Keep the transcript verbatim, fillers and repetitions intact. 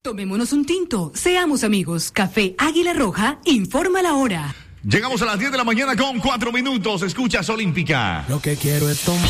Tomémonos un tinto, seamos amigos. Café Águila Roja, informa la hora. Llegamos a las diez de la mañana con cuatro minutos. Escuchas Olímpica. Lo que quiero es tomar.